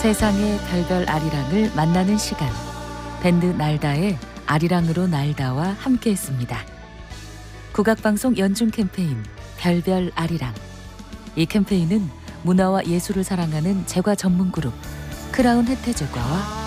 세상의 별별 아리랑을 만나는 시간, 밴드 날다의 아리랑으로 날다와 함께했습니다. 국악방송 연중 캠페인 별별 아리랑. 이 캠페인은 문화와 예술을 사랑하는 제과 전문 그룹 크라운 혜태제과와